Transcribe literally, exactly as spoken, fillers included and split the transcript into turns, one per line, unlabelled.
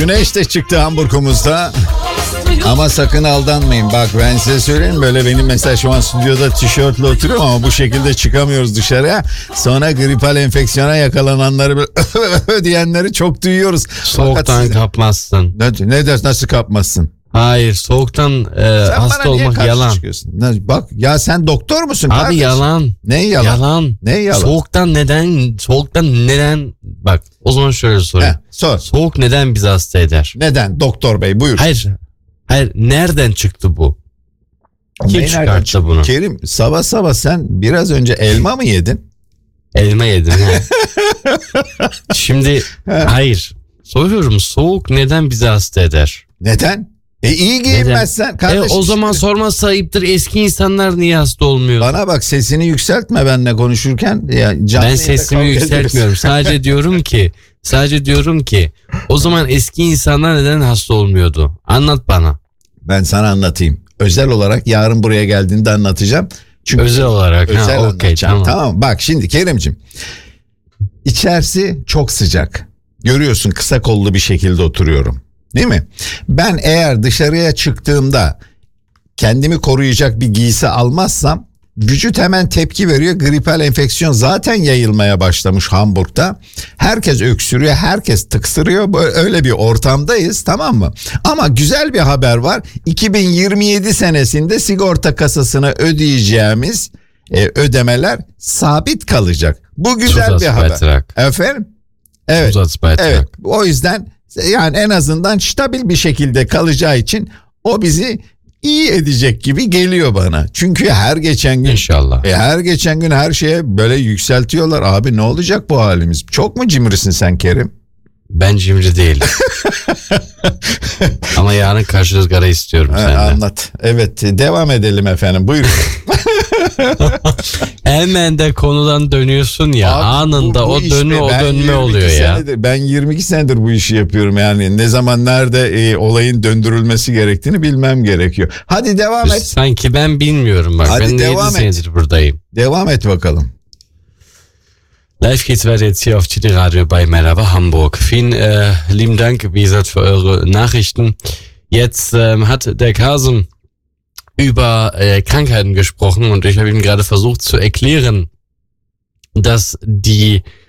Güneş de çıktı Hamburg'umuzda. Ama sakın aldanmayın. Bak ben size söyleyeyim, böyle benim mesela şu an stüdyoda tişörtle oturuyorum ama bu şekilde çıkamıyoruz dışarıya. Sonra gripal enfeksiyona yakalananları böyle diyenleri çok duyuyoruz.
Soğuktan size... kapmazsın.
Ne, ne dersin, nasıl kapmazsın?
Hayır, soğuktan e, hasta olmak yalan.
Bak ya, sen doktor musun
abi
kardeşim?
Yalan.
Ne yalan?
Yalan.
Ne yalan?
Soğuktan neden? Soğuktan neden? Bak o zaman şöyle sorayım.
Heh, sor.
Soğuk neden bizi hasta eder?
Neden? Doktor bey buyur.
Hayır. Hayır, nereden çıktı bu? Kim
ne
çıkarttı bunu?
Kerim, sabah sabah sen biraz önce elma mı yedin?
Elma yedim. Şimdi hayır. Soruyorum, soğuk neden bizi hasta eder?
Neden? E iyi giyinmezsen kardeşim.
E o zaman işte. Sormazsa ayıptır, eski insanlar niye hasta olmuyor?
Bana bak, sesini yükseltme benimle konuşurken. Ya,
ben sesimi yükseltmiyorum. Sadece diyorum ki, sadece diyorum ki o zaman eski insanlar neden hasta olmuyordu? Anlat bana.
Ben sana anlatayım. Özel olarak yarın buraya geldiğinde anlatacağım. Çünkü
özel olarak.
Özel
ha, okay, tamam.
Tamam. Bak şimdi Kerimciğim. İçerisi çok sıcak. Görüyorsun, kısa kollu bir şekilde oturuyorum. Değil mi? Ben eğer dışarıya çıktığımda kendimi koruyacak bir giysi almazsam vücut hemen tepki veriyor. Gripal enfeksiyon zaten yayılmaya başlamış Hamburg'da. Herkes öksürüyor, herkes tıksırıyor. Öyle bir ortamdayız, tamam mı? Ama güzel bir haber var. iki bin yirmi yedi senesinde sigorta kasasına ödeyeceğimiz e, ödemeler sabit kalacak. Bu güzel bir haber. Efendim? Evet. Evet. O yüzden yani en azından stabil bir şekilde kalacağı için o bizi iyi edecek gibi geliyor bana. Çünkü her geçen gün
İnşallah.
E, her geçen gün her şeye böyle yükseltiyorlar. Abi ne olacak bu halimiz? Çok mu cimrisin sen Kerim?
Ben cimri değilim. Ama yarın karşı ızgara istiyorum
ha,
senden.
Anlat. Evet, devam edelim efendim. Buyurun.
Hemen de konudan dönüyorsun ya. Abi, anında bu, bu o dönme o dönme oluyor ya.
Senedir, ben yirmi iki senedir bu işi yapıyorum yani. Ne zaman nerede e, olayın döndürülmesi gerektiğini bilmem gerekiyor. Hadi devam et.
Sanki ben bilmiyorum bak. Hadi ben yedi senedir buradayım.
Devam et bakalım.
Live geht's weiter jetzt hier auf Chili Radio bei Merhaba Hamburg. Vielen äh, lieben Dank, wie gesagt, für eure Nachrichten. Jetzt ähm, hat der Kasem über äh, Krankheiten gesprochen und ich habe ihm gerade versucht zu erklären, dass die